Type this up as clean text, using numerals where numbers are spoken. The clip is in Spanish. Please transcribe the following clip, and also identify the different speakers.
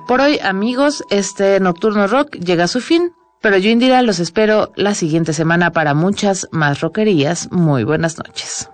Speaker 1: Por hoy, amigos, este Nocturno Rock llega a su fin, pero yo, Indira, los espero la siguiente semana para muchas más rockerías. Muy buenas noches.